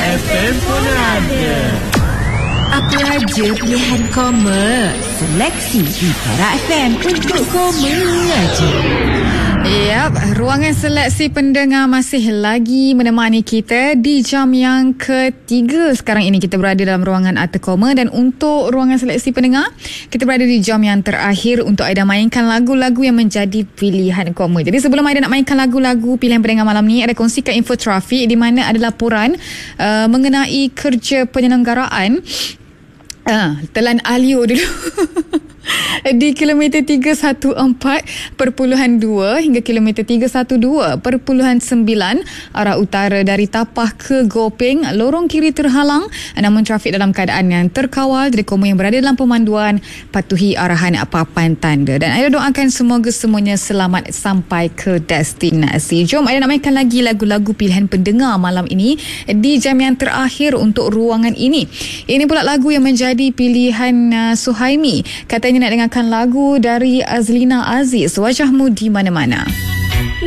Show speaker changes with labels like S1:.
S1: FM pun ada.
S2: Apa aja pilihan Koma, seleksi di Perak FM untuk Koma aja.
S3: Yap, ruangan seleksi pendengar masih lagi menemani kita di jam yang ketiga. Sekarang ini kita berada dalam ruangan Arta Koma, dan untuk ruangan seleksi pendengar, kita berada di jam yang terakhir untuk Aida mainkan lagu-lagu yang menjadi pilihan Koma. Jadi sebelum Aida nak mainkan lagu-lagu pilihan pendengar malam ni, ada kongsikan info trafik di mana ada laporan mengenai kerja penyelenggaraan Telan Alio dulu di kilometer 314.2 hingga kilometer 312.9 arah utara dari Tapah ke Gopeng. Lorong kiri terhalang, namun trafik dalam keadaan yang terkawal. Jadi Koma yang berada dalam pemanduan patuhi arahan papan tanda, dan Aida doakan semoga semuanya selamat sampai ke destinasi. Jom Aida nak mainkan lagi lagu-lagu pilihan pendengar malam ini di jam yang terakhir untuk ruangan ini. Ini pula lagu yang menjadi pilihan Suhaimi. Katanya nak dengarkan lagu dari Azlina Aziz, Wajahmu di Mana-Mana.